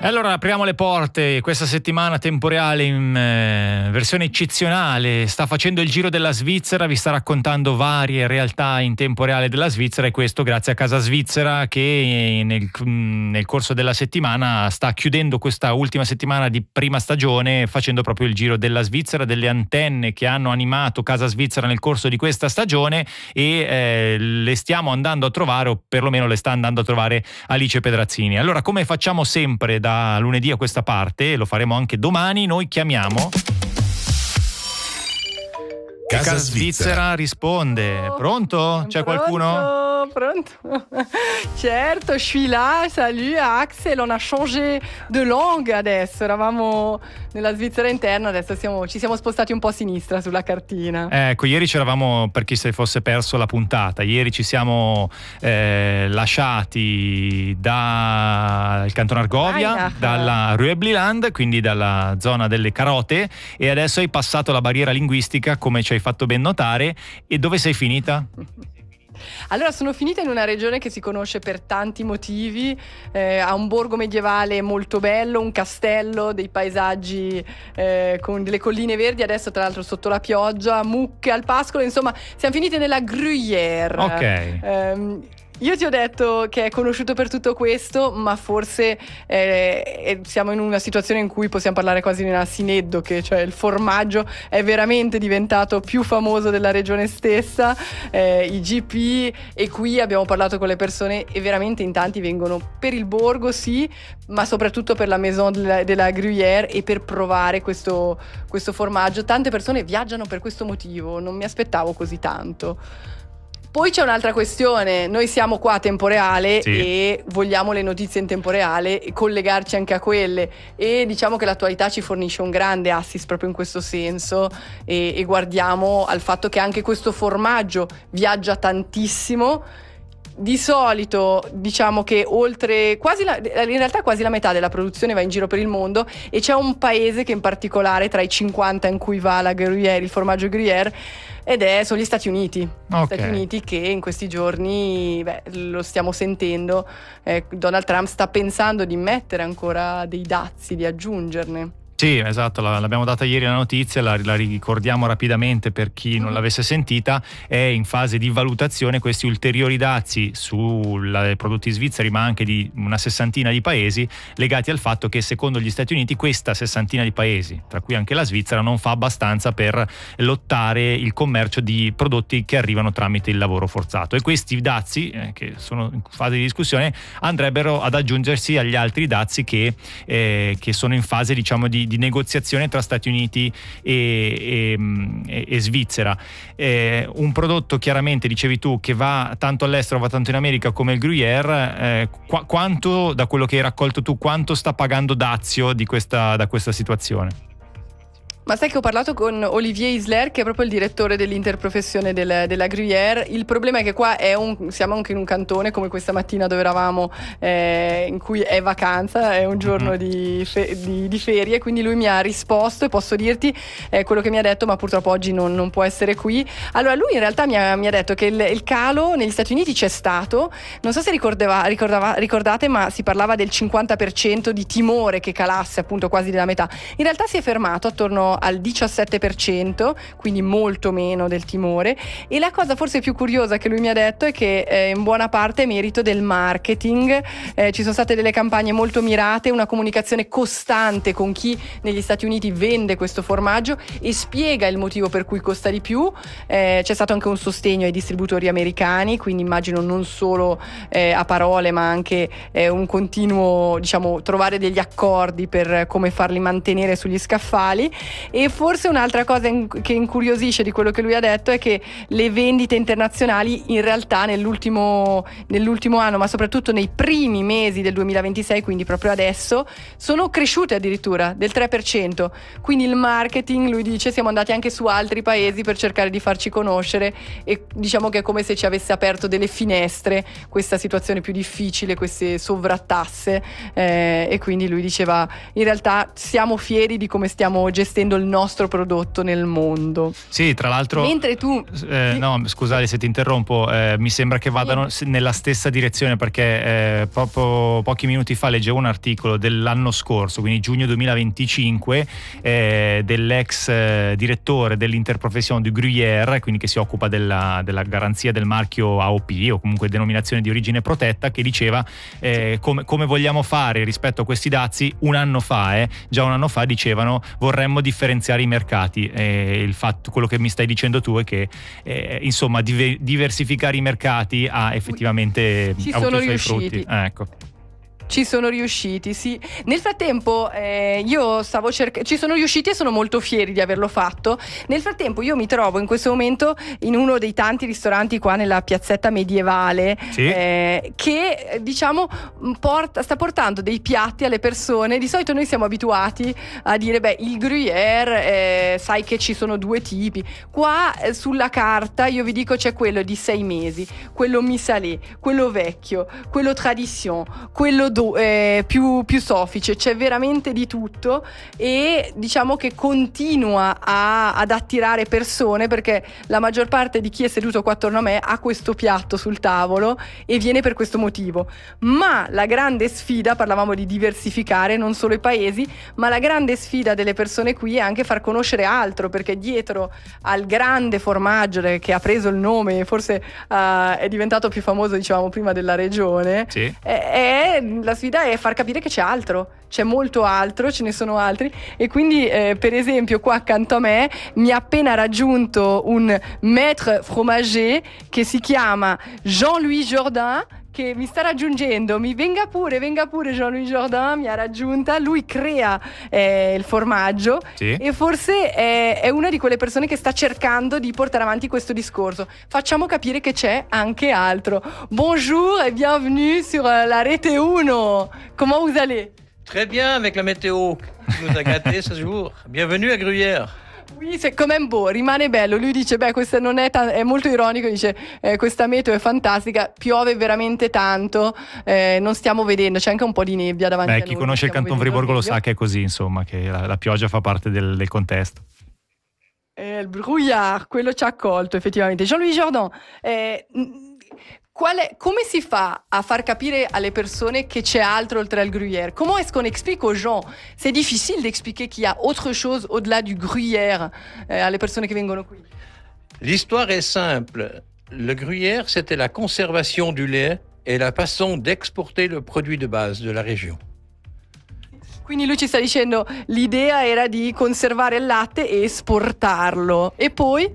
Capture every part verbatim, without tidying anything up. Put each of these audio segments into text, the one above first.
E allora apriamo le porte. Questa settimana Temporeale in eh, versione eccezionale sta facendo il giro della Svizzera, vi sta raccontando varie realtà in tempo reale della Svizzera, e questo grazie a Casa Svizzera che nel, nel corso della settimana sta chiudendo questa ultima settimana di prima stagione facendo proprio il giro della Svizzera, delle antenne che hanno animato Casa Svizzera nel corso di questa stagione, e eh, le stiamo andando a trovare, o perlomeno le sta andando a trovare Alice Pedrazzini. Allora, come facciamo sempre da lunedì a questa parte, lo faremo anche domani, noi chiamiamo Casa, Casa Svizzera. Svizzera risponde. Pronto? C'è Pronto? qualcuno? Pronto? Certo, je suis là. Salut Axel, on a changé de langue adesso. Eravamo nella Svizzera interna, adesso siamo, ci siamo spostati un po' a sinistra sulla cartina. Ecco, ieri c'eravamo, per chi si fosse perso la puntata, ieri ci siamo eh, lasciati dal canton Argovia, Weihnacht. dalla Rüebliland, quindi dalla zona delle carote, e adesso hai passato la barriera linguistica, come ci hai fatto ben notare. E dove sei finita? Allora, sono finita in una regione che si conosce per tanti motivi, eh, ha un borgo medievale molto bello, un castello, dei paesaggi eh, con delle colline verdi, adesso tra l'altro sotto la pioggia, mucche al pascolo, insomma siamo finite nella Gruyère. Ok. Ehm, Io ti ho detto che è conosciuto per tutto questo, ma forse eh, siamo in una situazione in cui possiamo parlare quasi di una sineddoche, cioè il formaggio è veramente diventato più famoso della regione stessa, eh, i G P, e qui abbiamo parlato con le persone e veramente in tanti vengono per il borgo, sì, ma soprattutto per la Maison della, della Gruyère e per provare questo, questo formaggio. Tante persone viaggiano per questo motivo, non mi aspettavo così tanto. Poi c'è un'altra questione, noi siamo qua a tempo reale, sì, e vogliamo le notizie in tempo reale e collegarci anche a quelle, e diciamo che l'attualità ci fornisce un grande assist proprio in questo senso, e, e guardiamo al fatto che anche questo formaggio viaggia tantissimo. Di solito diciamo che oltre quasi la, in realtà quasi la metà della produzione va in giro per il mondo, e c'è un paese che in particolare tra i cinquanta in cui va la Gruyère, il formaggio Gruyère, ed è sono gli Stati Uniti. Okay. Stati Uniti che in questi giorni, beh, lo stiamo sentendo, eh, Donald Trump sta pensando di mettere ancora dei dazi, di aggiungerne. Sì, esatto, l'abbiamo data ieri la notizia, la, la ricordiamo rapidamente per chi non l'avesse sentita. È in fase di valutazione questi ulteriori dazi sui prodotti svizzeri, ma anche di una sessantina di paesi, legati al fatto che secondo gli Stati Uniti questa sessantina di paesi, tra cui anche la Svizzera, non fa abbastanza per lottare il commercio di prodotti che arrivano tramite il lavoro forzato, e questi dazi, eh, che sono in fase di discussione, andrebbero ad aggiungersi agli altri dazi che, eh, che sono in fase, diciamo, di di negoziazione tra Stati Uniti e, e, e Svizzera. Eh, un prodotto, chiaramente dicevi tu, che va tanto all'estero, va tanto in America, come il Gruyère, eh, qu- quanto, da quello che hai raccolto tu, quanto sta pagando dazio di questa, da questa situazione? Ma sai che ho parlato con Olivier Isler, che è proprio il direttore dell'interprofessione del, della Gruyère. Il problema è che qua è un, siamo anche in un cantone, come questa mattina dove eravamo, eh, in cui è vacanza, è un giorno mm-hmm. di, fe, di, di ferie, quindi lui mi ha risposto, e posso dirti eh, quello che mi ha detto, ma purtroppo oggi non, non può essere qui. Allora, lui in realtà mi ha, mi ha detto che il, il calo negli Stati Uniti c'è stato, non so se ricordava, ricordava, ricordate, ma si parlava del cinquanta per cento di timore che calasse, appunto quasi della metà. In realtà si è fermato attorno al diciassette per cento, quindi molto meno del timore. E la cosa forse più curiosa che lui mi ha detto è che eh, in buona parte è merito del marketing, eh, ci sono state delle campagne molto mirate, una comunicazione costante con chi negli Stati Uniti vende questo formaggio e spiega il motivo per cui costa di più. Eh, c'è stato anche un sostegno ai distributori americani, quindi immagino non solo eh, a parole, ma anche eh, un continuo, diciamo, trovare degli accordi per come farli mantenere sugli scaffali. E forse un'altra cosa in, che incuriosisce di quello che lui ha detto è che le vendite internazionali in realtà nell'ultimo, nell'ultimo anno, ma soprattutto nei primi mesi del duemilaventisei, quindi proprio adesso, sono cresciute addirittura del tre per cento. Quindi il marketing, lui dice, siamo andati anche su altri paesi per cercare di farci conoscere, e diciamo che è come se ci avesse aperto delle finestre questa situazione più difficile, queste sovrattasse, eh, e quindi lui diceva in realtà siamo fieri di come stiamo gestendo facendo il nostro prodotto nel mondo. Sì, tra l'altro. Mentre tu. Eh, no, scusate se ti interrompo, eh, mi sembra che vadano sì. nella stessa direzione, perché eh, proprio pochi minuti fa leggevo un articolo dell'anno scorso, quindi giugno duemilaventicinque, eh, dell'ex eh, direttore dell'Interprofession du Gruyère, quindi che si occupa della, della garanzia del marchio A O P o comunque denominazione di origine protetta, che diceva eh, come, come vogliamo fare rispetto a questi dazi. Un anno fa, eh, già un anno fa dicevano vorremmo differenziare i mercati, e il fatto, quello che mi stai dicendo tu è che eh, insomma dive, diversificare i mercati ha effettivamente ci avuto sono i suoi riusciti. frutti. Eh, ecco. Ci sono riusciti, sì. Nel frattempo eh, io stavo cercando, ci sono riusciti e sono molto fieri di averlo fatto. Nel frattempo io mi trovo in questo momento in uno dei tanti ristoranti qua nella piazzetta medievale, sì. eh, che diciamo porta, sta portando dei piatti alle persone. Di solito noi siamo abituati a dire beh, il Gruyère, eh, sai che ci sono due tipi. Qua eh, sulla carta io vi dico c'è quello di sei mesi, quello mi-salé, quello vecchio, quello tradition, quello do- Eh, più, più soffice, c'è veramente di tutto, e diciamo che continua a, ad attirare persone, perché la maggior parte di chi è seduto qua attorno a me ha questo piatto sul tavolo e viene per questo motivo. Ma la grande sfida, parlavamo di diversificare non solo i paesi, ma la grande sfida delle persone qui è anche far conoscere altro, perché dietro al grande formaggio che ha preso il nome, forse uh, è diventato più famoso, dicevamo prima, della regione, sì. è, è la sfida è far capire che c'è altro, c'è molto altro, ce ne sono altri. E quindi eh, per esempio qua accanto a me mi ha appena raggiunto un maître fromager che si chiama Jean-Louis Jourdain, che mi sta raggiungendo. Mi venga pure, venga pure Jean-Louis Jourdain, mi ha raggiunta. Lui crea eh, il formaggio, sì. E forse è, è una di quelle persone che sta cercando di portare avanti questo discorso. Facciamo capire che c'è anche altro. Bonjour et bienvenue sur la Rete uno. Comment vous allez? Très bien, avec la météo qui nous a gâtés ce jour. Bienvenue à Gruyère. Oui, c'est quand même beau, rimane bello. Lui dice, beh, questa non è, ta- è molto ironico, dice, eh, questa meteo è fantastica, piove veramente tanto, eh, non stiamo vedendo, c'è anche un po' di nebbia davanti beh, a noi. Chi conosce il Canton Friburgo lo sa che è così, insomma, che la, la pioggia fa parte del, del contesto. Eh, il brouillard, quello ci ha accolto effettivamente. Jean-Louis Jourdain, eh, Qual est, come si fa a far capire alle persone che c'è altro oltre al Gruyère? Comment est-ce qu'on explique aux gens? C'est difficile d'expliquer qu'il y a autre chose au-delà du Gruyère eh, alle persone che vengono qui. L'histoire est simple. Le Gruyère, c'était la conservation du lait et la façon d'exporter le produit de base de la région. Quindi lui ci sta dicendo l'idea era di conservare il latte e esportarlo. E poi?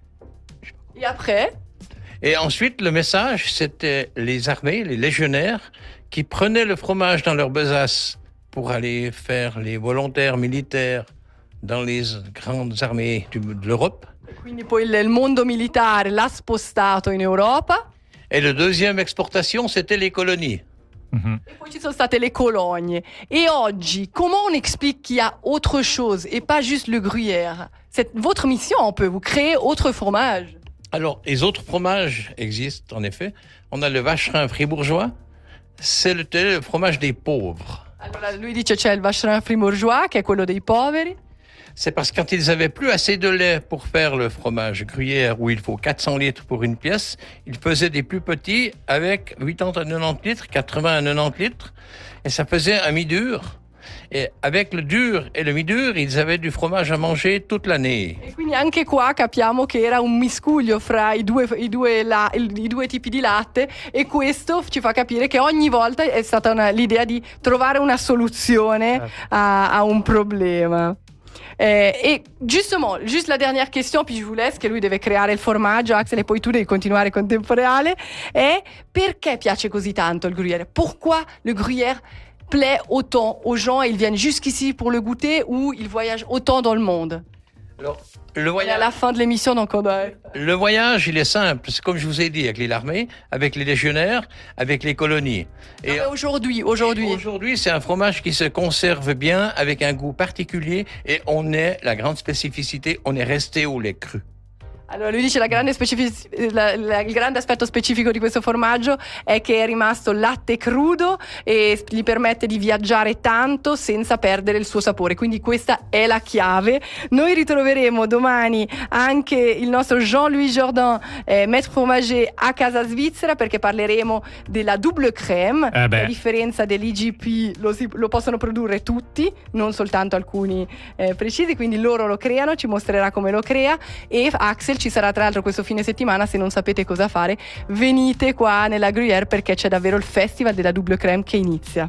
Et après? Et ensuite, le message, c'était les armées, les légionnaires, qui prenaient le fromage dans leur besace pour aller faire les volontaires militaires dans les grandes armées de l'Europe. Quindi poi il mondo militare l'ha spostato in Europa. Et la deuxième exportation, c'était les colonies. Mm-hmm. E poi ci sono state le colonie. Et oggi, comment on explique qu'il y a autre chose et pas juste le Gruyère? C'est votre mission un peu, vous créez autre fromage. Alors, les autres fromages existent, en effet. On a le vacherin fribourgeois. C'est le, le fromage des pauvres. Allora, lui dice c'è il vacherin fribourgeois, che è quello dei poveri. C'est parce que quand ils n'avaient plus assez de lait pour faire le fromage Gruyère, où il faut quatre cents litres pour une pièce, ils faisaient des plus petits avec quatre-vingts à quatre-vingt-dix litres, quatre-vingts à quatre-vingt-dix litres, et ça faisait un mi-dur. Et avec le dur e le mi-dur, ils avaient du fromage à manger toute l'année. E quindi anche qua capiamo che era un miscuglio fra i due, i due, la, i due tipi di latte, e questo ci fa capire che ogni volta è stata una, l'idea di trovare una soluzione a, a un problema. Eh, et justement, juste la dernière question, puis je vous laisse, che lui deve creare il formaggio, Axel, e poi tu devi continuare con tempo reale, è perché piace così tanto il Gruyère? Pourquoi le Gruyère plaît autant aux gens et ils viennent jusqu'ici pour le goûter, ou ils voyagent autant dans le monde? Alors, le voyage, à la fin de l'émission, donc on doit... Le voyage, il est simple. C'est comme je vous ai dit, avec l'armée, avec les légionnaires, avec les colonies. Et non, aujourd'hui, aujourd'hui. Aujourd'hui, c'est un fromage qui se conserve bien, avec un goût particulier, et on est, la grande spécificité, on est resté au lait cru. Allora lui dice la grande specific- la, la, il grande aspetto specifico di questo formaggio è che è rimasto latte crudo e gli permette di viaggiare tanto senza perdere il suo sapore, quindi questa è la chiave. Noi ritroveremo domani anche il nostro Jean-Louis Jourdan, eh, maître fromager a casa svizzera, perché parleremo della double crème. eh A differenza dell'I G P lo, si, lo possono produrre tutti, non soltanto alcuni eh, precisi, quindi loro lo creano, ci mostrerà come lo crea. E Axel ci sarà tra l'altro questo fine settimana. Se non sapete cosa fare, venite qua nella Gruyère, perché c'è davvero il festival della double crème che inizia.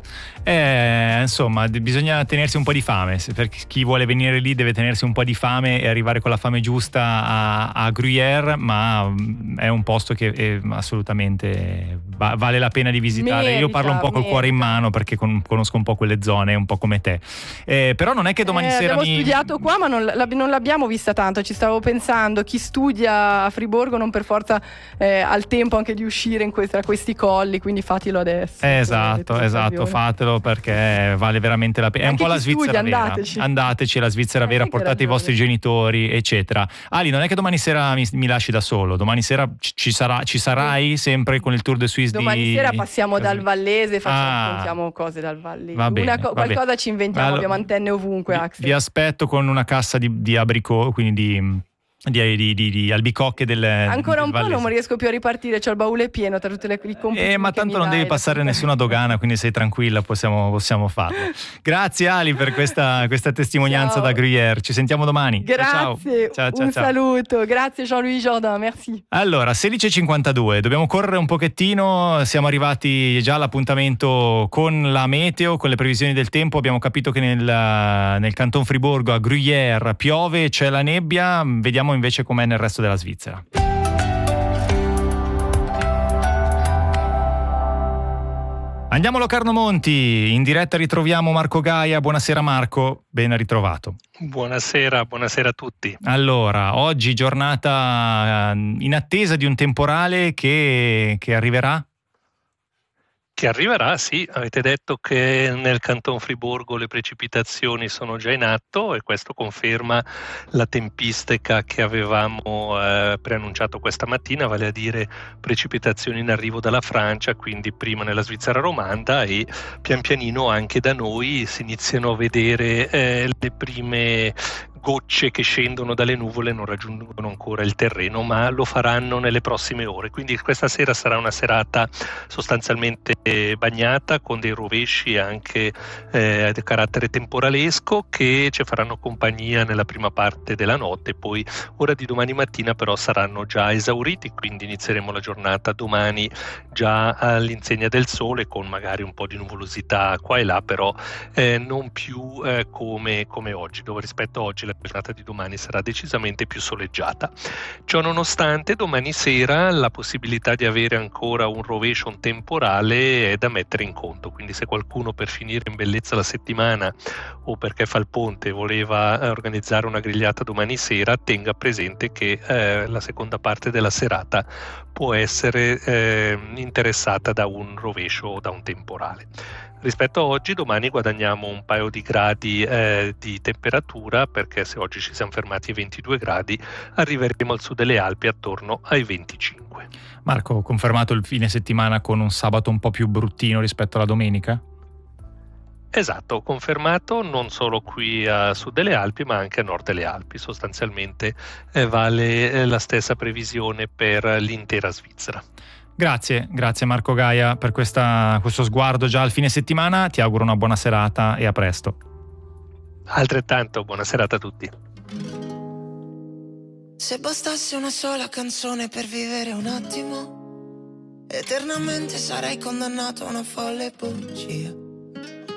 Eh, insomma, bisogna tenersi un po' di fame. Per chi vuole venire lì deve tenersi un po' di fame e arrivare con la fame giusta a, a Gruyère, ma è un posto che è assolutamente va, vale la pena di visitare. Merita, Io parlo un po' col merita. cuore in mano, perché con, conosco un po' quelle zone, un po' come te. Eh, però non è che domani eh, sera abbiamo mi... studiato qua, ma non, l'ab- non l'abbiamo vista tanto. Ci stavo pensando, chi studia a Friburgo non per forza eh, ha il tempo anche di uscire in que- tra questi colli, quindi fatelo adesso. Eh, esatto, esatto, fatelo, perché vale veramente la pena. È un Anche po' la chi Svizzera studia, vera. andateci. Andateci, la Svizzera Eh, vera, sì che hai portate i ragione. vostri genitori, eccetera. Ali, non è che domani sera mi, mi lasci da solo. Domani sera ci, ci sarà, ci sarai sempre con il Tour de Suisse Domani di... sera passiamo dal Vallese, facciamo, Ah. raccontiamo cose dal Vallese. Va bene, Una co- va qualcosa bene. ci inventiamo, Allora, abbiamo antenne ovunque, vi, Axel. vi aspetto con una cassa di, di abricot, quindi di... Di, di, di, di albicocche del Ancora del un po' Vallese. non riesco più a ripartire, c'ho il baule pieno tra tutte le i compiti. Eh, ma che tanto mi non dai, devi passare le- nessuna dogana, quindi sei tranquilla, possiamo, possiamo farlo. Grazie Ali per questa, questa testimonianza Ciao. da Gruyère. Ci sentiamo domani. Ciao, Grazie, ciao, ciao, un ciao. saluto, grazie Jean-Louis Jourdan, merci. Allora, sedici e cinquantadue, dobbiamo correre un pochettino, siamo arrivati già all'appuntamento con la meteo, con le previsioni del tempo. Abbiamo capito che nel, nel Canton Friburgo a Gruyère piove, c'è la nebbia, vediamo invece com'è nel resto della Svizzera. Andiamo a Locarno Monti, in diretta ritroviamo Marco Gaia. Buonasera Marco, ben ritrovato. Buonasera, buonasera a tutti. Allora, oggi giornata in attesa di un temporale che, che arriverà? Che arriverà, sì, avete detto che nel Canton Friburgo le precipitazioni sono già in atto e questo conferma la tempistica che avevamo eh, preannunciato questa mattina, vale a dire precipitazioni in arrivo dalla Francia, quindi prima nella Svizzera romanda, e pian pianino anche da noi si iniziano a vedere eh, le prime gocce che scendono dalle nuvole, non raggiungono ancora il terreno, ma lo faranno nelle prossime ore. Quindi questa sera sarà una serata sostanzialmente bagnata, con dei rovesci anche eh, di carattere temporalesco che ci faranno compagnia nella prima parte della notte. Poi ora di domani mattina però saranno già esauriti, quindi inizieremo la giornata domani già all'insegna del sole, con magari un po' di nuvolosità qua e là, però eh, non più eh, come, come oggi, dove rispetto a oggi la giornata di domani sarà decisamente più soleggiata. Ciò nonostante, domani sera la possibilità di avere ancora un rovescio, un temporale, è da mettere in conto. Quindi se qualcuno per finire in bellezza la settimana o perché fa il ponte voleva organizzare una grigliata domani sera, tenga presente che eh, la seconda parte della serata può essere eh, interessata da un rovescio o da un temporale. Rispetto a oggi, domani guadagniamo un paio di gradi eh, di temperatura, perché se oggi ci siamo fermati ai ventidue gradi, arriveremo al sud delle Alpi attorno ai venticinque. Marco, confermato il fine settimana con un sabato un po' più bruttino rispetto alla domenica? Esatto, confermato non solo qui a sud delle Alpi, ma anche a nord delle Alpi. Sostanzialmente eh, vale eh, la stessa previsione per l'intera Svizzera. Grazie, grazie Marco Gaia per questa, questo sguardo già al fine settimana. Ti auguro una buona serata e a presto. Altrettanto, buona serata a tutti. Se bastasse una sola canzone per vivere un attimo, eternamente sarei condannato a una folle bugia.